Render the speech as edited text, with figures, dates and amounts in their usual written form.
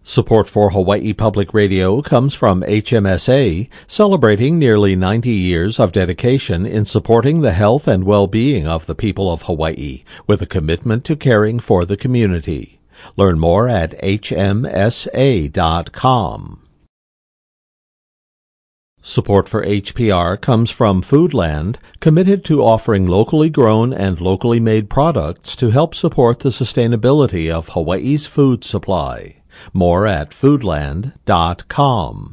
Support for Hawaii Public Radio comes from HMSA, celebrating nearly 90 years of dedication in supporting the health and well-being of the people of Hawaii, with a commitment to caring for the community. Learn more at hmsa.com. Support for HPR comes from Foodland, committed to offering locally grown and locally made products to help support the sustainability of Hawaii's food supply. More at foodland.com.